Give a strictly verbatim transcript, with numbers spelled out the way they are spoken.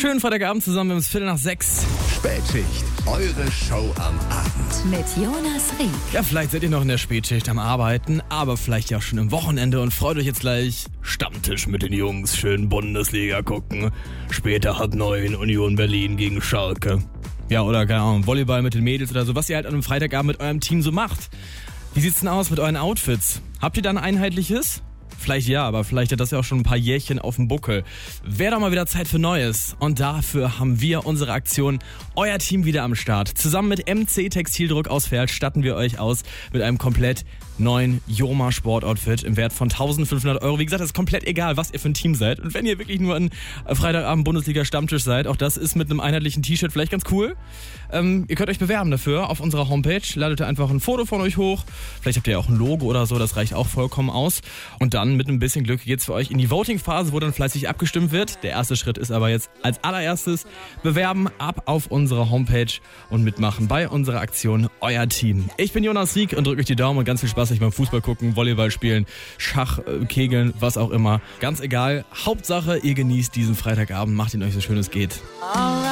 Schönen Freitagabend zusammen, wir haben es Viertel nach sechs. Spätschicht, eure Show am Abend. Mit Jonas Rieck. Ja, vielleicht seid ihr noch in der Spätschicht am Arbeiten, aber vielleicht ja auch schon im Wochenende und freut euch jetzt gleich. Stammtisch mit den Jungs, schön Bundesliga gucken. Später halb neun Union Berlin gegen Schalke. Ja, oder keine Ahnung, Volleyball mit den Mädels oder so, was ihr halt an einem Freitagabend mit eurem Team so macht. Wie sieht's denn aus mit euren Outfits? Habt ihr da ein einheitliches? Vielleicht ja, aber vielleicht hat das ja auch schon ein paar Jährchen auf dem Buckel. Wäre doch mal wieder Zeit für Neues. Und dafür haben wir unsere Aktion Euer Team wieder am Start. Zusammen mit M C Textildruck aus Verl statten wir euch aus mit einem komplett neuen Joma Sportoutfit im Wert von eintausendfünfhundert Euro. Wie gesagt, es ist komplett egal, was ihr für ein Team seid. Und wenn ihr wirklich nur ein Freitagabend Bundesliga Stammtisch seid, auch das ist mit einem einheitlichen T-Shirt vielleicht ganz cool. Ähm, ihr könnt euch bewerben dafür auf unserer Homepage. Ladet ihr einfach ein Foto von euch hoch. Vielleicht habt ihr ja auch ein Logo oder so, das reicht auch vollkommen aus. Und dann mit ein bisschen Glück geht's für euch in die Voting-Phase, wo dann fleißig abgestimmt wird. Der erste Schritt ist aber jetzt als allererstes bewerben, ab auf unserer Homepage und mitmachen bei unserer Aktion Euer Team. Ich bin Jonas Rieck und drücke euch die Daumen und ganz viel Spaß beim Fußball gucken, Volleyball spielen, Schach, äh, Kegeln, was auch immer. Ganz egal. Hauptsache, ihr genießt diesen Freitagabend, macht ihn euch so schön es geht.